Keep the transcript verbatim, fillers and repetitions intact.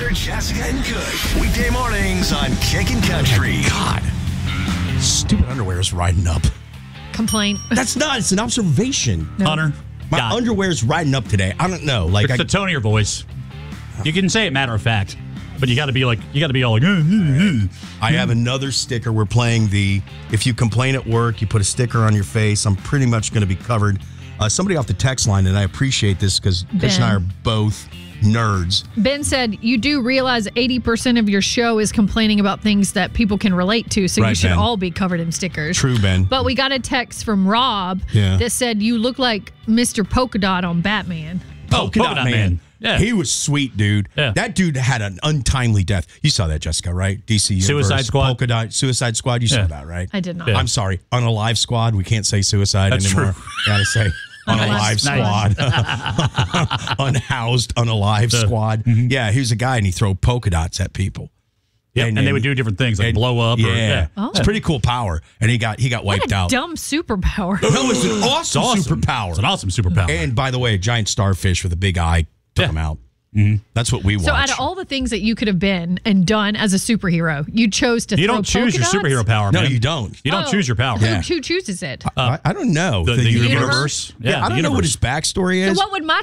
Hunter, Jessica, and Kush. Weekday mornings on Kickin' Country. Oh God. Stupid underwear is riding up. Complaint. That's not. It's an observation. No. Hunter. My God. underwear is riding up today. I don't know. Like It's I, the tone of your voice. You can say it matter of fact, but you got to be like, you got to be all like, uh, uh, uh. I have another sticker. We're playing the, if you complain at work, you put a sticker on your face. I'm pretty much going to be covered. Uh, somebody off the text line, and I appreciate this because Chris and I are both nerds. Ben said, you do realize eighty percent of your show is complaining about things that people can relate to, so Right, you should Ben. all be covered in stickers. True, Ben. But we got a text from Rob Yeah. that said, you look like Mister Polka Dot on Batman. Oh, Polka Dot Man. Yeah. He was sweet, dude. Yeah. That dude had an untimely death. You saw that, Jessica, right? D C Universe, Suicide Squad? Polka Dot, Suicide Squad. You saw Yeah. that, right? I did not. Yeah. I'm sorry. On a live squad, we can't say suicide That's anymore. true. Gotta say on a live Nice. squad. Unhoused on a live Uh, squad. mhm. Yeah, he was a guy and he throw polka dots at people. Yep, and, they would do different things like and- blow up. Yeah, Or, yeah. Oh. it's pretty cool power, and he got he got What wiped a out. dumb superpower. No, it's an It's awesome, awesome. superpower. It's an awesome superpower. And by the way, a giant starfish with a big eye took Yeah. him out. Mm-hmm. That's what we watch. So out of all the things that you could have been and done as a superhero, you chose to you throw don't choose your polka dots? superhero power, no, man. you don't. You don't Oh. choose your power. Who, Yeah. who chooses it? I, I don't know The, the universe. Yeah, I the don't know what his universe. backstory So is. what would my